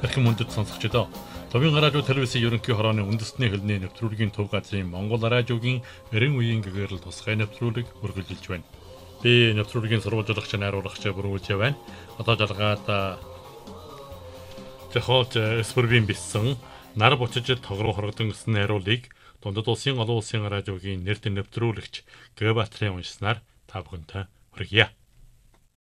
Эрхэм мөндөд сонсогчдоо Товын радио телевизийн ерөнхий хорооны үндэсний хөлний нэвтрүүлгийн төв газрын Монгол радиогийн 90 үеийн гэгэрэл тусгай нэвтрүүлэг үргэлжилж байна. Би нэвтрүүлгийн сурвалжлагч найруулагч Бүрүүлж байна. Одоо жалгаад Жохолж Эсбэргийн бичсэн нар бочиж тогроо хорогдсон гэсэн найруулгыг Дундад улсын олон улсын радиогийн нэрт нэвтрүүлэгч Гэбатрын уншсанаар та бүхэнтэй хүргье.